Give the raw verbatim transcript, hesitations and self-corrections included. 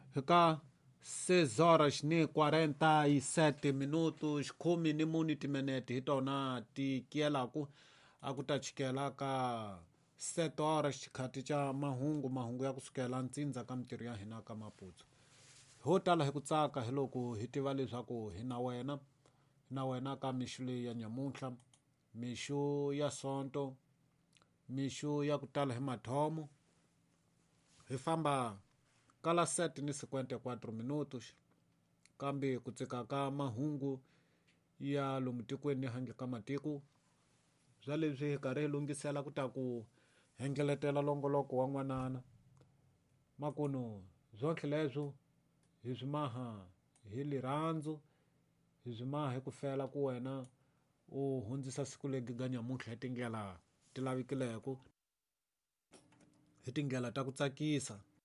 Hika seis horas ni quarenta e sete minutos, kumi ni muni timenete hi tona ti kielaku aku ta chikela ka sete horas chikhati cha mahungu mahungu ya kusukela ntsindza ka mintirho ya hina ka Maputsu. Ho tala hi ku tsaka hi loko hi tiva leswaku hi na wena hi na wena ka mixo leyi ya nyamuntlha, mixo ya sonto, mixo ya ku tala hi mathomo. Hi famba kala sete ni cinquenta e quatro minutos kambe ku tsika ka mahungu ya lomu tikweni ni hangi ka matiko bya leswi hi karhi hi lungisela ku ta ku hengeletela longoloko wa n'wanana makuno zontlhe leswo hi byi maha hi lirhandzu, hi byi maha hi ku fela ku wena u hundzisa siku legi ga nyamuntlha hi tindlela ti lavekileko, hi tindlela ta ku tsakisa